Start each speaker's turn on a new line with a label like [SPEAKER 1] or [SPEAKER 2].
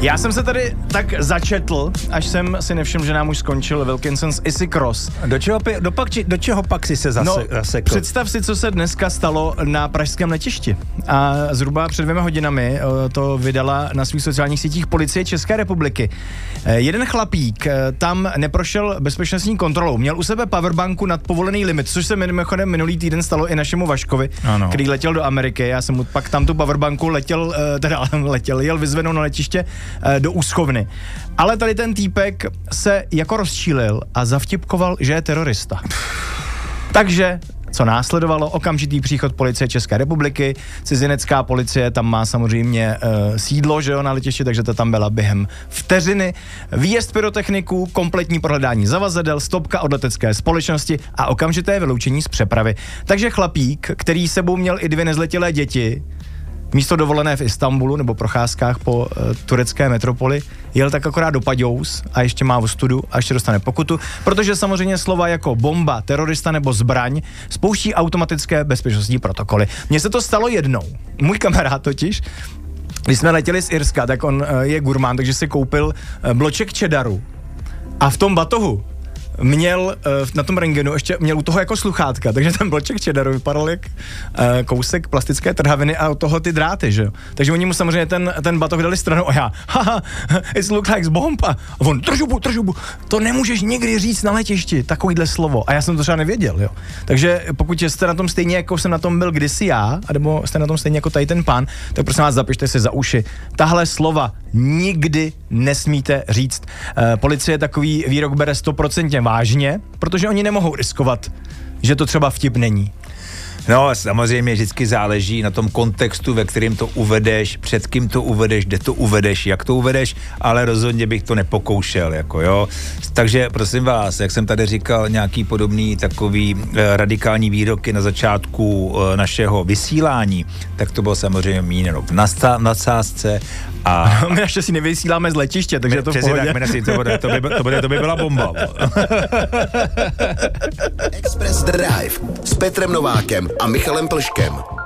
[SPEAKER 1] Já jsem se tady tak začetl, až jsem si nevšiml, že nám už skončil Wilkinson's Easy Cross.
[SPEAKER 2] Do čeho pak si se zasekl?
[SPEAKER 1] Představ si, co se dneska stalo na pražském letišti. A zhruba před 2 hodinami to vydala na svých sociálních sítích Policie České republiky. Jeden chlapík tam neprošel bezpečnostní kontrolou. Měl u sebe powerbanku nad povolený limit, což se mimochodem minulý týden stalo i našemu Vaškovi, který letěl do Ameriky. Já jsem mu pak tam tu powerbanku jel vyzvednout na letiště do úschovny. Ale tady ten týpek se jako rozčílil a zavtipkoval, že je terorista. Takže co následovalo? Okamžitý příchod Policie České republiky, cizinecká policie tam má samozřejmě sídlo, že jo, na letišti, takže to tam byla během vteřiny. Výjezd pyrotechniků, kompletní prohledání zavazadel, stopka od letecké společnosti a okamžité vyloučení z přepravy. Takže chlapík, který sebou měl i 2 nezletilé děti, místo dovolené v Istanbulu nebo procházkách po turecké metropoli, jel tak akorát do Paďous a ještě má ostudu a ještě dostane pokutu, protože samozřejmě slova jako bomba, terorista nebo zbraň spouští automatické bezpečnostní protokoly. Mně se to stalo jednou. Můj kamarád totiž, když jsme letěli z Irska, tak on je gurmán, takže si koupil bloček cheddaru a v tom batohu měl na tom rentgenu ještě měl u toho jako sluchátka, takže ten bloček cheddaru vypadal jak kousek plastické trhaviny a u toho ty dráty, že jo. Takže oni mu samozřejmě ten batoh dali stranou a já, it looks like bomb a on, držubu, to nemůžeš nikdy říct na letišti, takovýhle slovo. A já jsem to třeba nevěděl, jo. Takže pokud jste na tom stejně, jako jsem na tom byl kdysi já, nebo jste na tom stejně jako tady ten pán, tak prosím vás zapište si za uši. Tahle slova nikdy nesmíte říct. Policie takový výrok bere 100% vážně, protože oni nemohou riskovat, že to třeba vtip není.
[SPEAKER 2] No, samozřejmě vždycky záleží na tom kontextu, ve kterém to uvedeš, před kým to uvedeš, kde to uvedeš, jak to uvedeš, ale rozhodně bych to nepokoušel, jako jo. Takže prosím vás, jak jsem tady říkal, nějaký podobný takový radikální výroky na začátku našeho vysílání, tak to bylo samozřejmě míněno v nadsázce a...
[SPEAKER 1] My naštěstí nevysíláme z letiště, takže je to v pohodě.
[SPEAKER 2] To by byla bomba.
[SPEAKER 3] Express Drive s Petrem Novákem a Michalem Plškem.